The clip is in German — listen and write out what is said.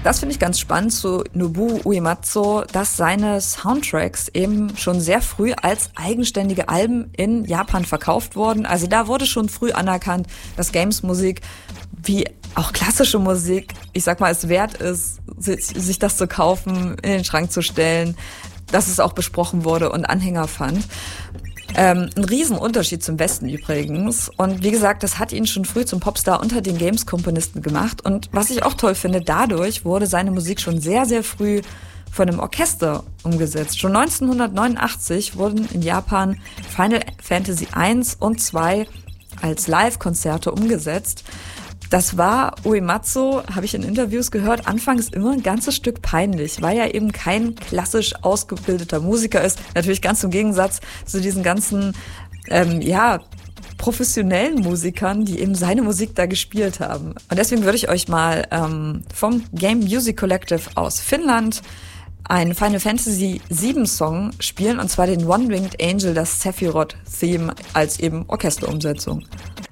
Das finde ich ganz spannend zu Nobuo Uematsu, dass seine Soundtracks eben schon sehr früh als eigenständige Alben in Japan verkauft wurden. Also da wurde schon früh anerkannt, dass Games-Musik wie auch klassische Musik, ich sag mal, es wert ist, sich das zu kaufen, in den Schrank zu stellen, dass es auch besprochen wurde und Anhänger fand. Ein Riesenunterschied zum Westen übrigens. Und wie gesagt, das hat ihn schon früh zum Popstar unter den Games-Komponisten gemacht. Und was ich auch toll finde, dadurch wurde seine Musik schon sehr, sehr früh von einem Orchester umgesetzt. Schon 1989 wurden in Japan Final Fantasy 1 und 2 als Live-Konzerte umgesetzt. Das war Uematsu, habe ich in Interviews gehört, anfangs immer ein ganzes Stück peinlich, weil er eben kein klassisch ausgebildeter Musiker ist. Natürlich ganz im Gegensatz zu diesen ganzen, professionellen Musikern, die eben seine Musik da gespielt haben. Und deswegen würde ich euch mal vom Game Music Collective aus Finnland einen Final Fantasy 7 Song spielen, und zwar den One-Winged Angel, das Sephiroth-Theme als eben Orchesterumsetzung.